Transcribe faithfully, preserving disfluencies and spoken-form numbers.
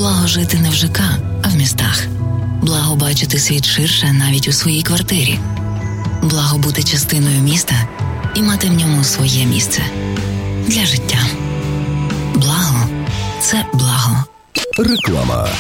Благо жити не в ЖК, а в містах. Благо бачити світ ширше навіть у своїй квартирі. Благо бути частиною міста і мати в ньому своє місце. Для життя. Благо – це благо. Реклама.